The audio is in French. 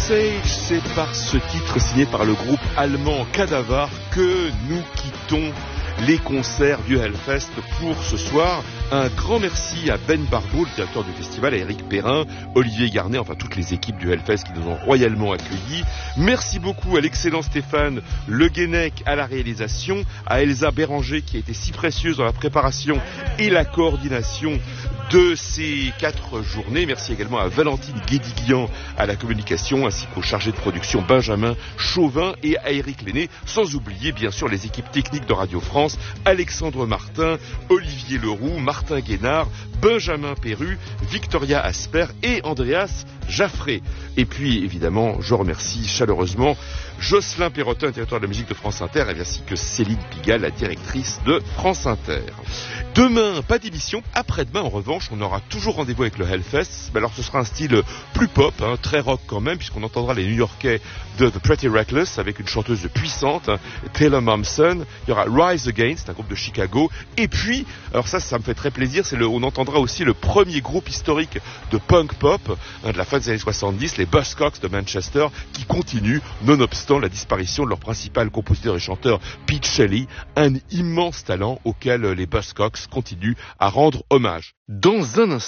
Sage, c'est par ce titre signé par le groupe allemand Cadavar que nous quittons les concerts du Hellfest pour ce soir. Un grand merci à Ben Barbeau, le directeur du festival, à Eric Perrin, Olivier Garnet, enfin toutes les équipes du Hellfest qui nous ont royalement accueillis. Merci beaucoup à l'excellent Stéphane Le Guenec à la réalisation, à Elsa Béranger qui a été si précieuse dans la préparation et la coordination de ces 4 journées. Merci également à Valentine Guédiguian à la communication, ainsi qu'au chargé de production Benjamin Chauvin et à Éric Lenné, sans oublier bien sûr les équipes techniques de Radio France, Alexandre Martin, Olivier Leroux, Martin Guénard, Benjamin Perru, Victoria Asper et Andreas Jaffré. Et puis évidemment, je remercie chaleureusement Jocelyn Perrotin, directeur de la musique de France Inter, et ainsi que Céline Pigalle, la directrice de France Inter. Demain, pas d'émission. Après-demain, en revanche, on aura toujours rendez-vous avec le Hellfest. Mais alors, ce sera un style plus pop, très rock quand même, puisqu'on entendra les New-Yorkais de The Pretty Reckless avec une chanteuse puissante, Taylor Momsen. Il y aura Rise Again, c'est un groupe de Chicago. Et puis, alors ça me fait très plaisir, on entendra aussi le premier groupe historique de punk pop de la fin des années 70, les Buzzcocks de Manchester, qui continuent, nonobstant la disparition de leur principal compositeur et chanteur, Pete Shelley, un immense talent auquel les Buzzcocks continue à rendre hommage. Dans un instant,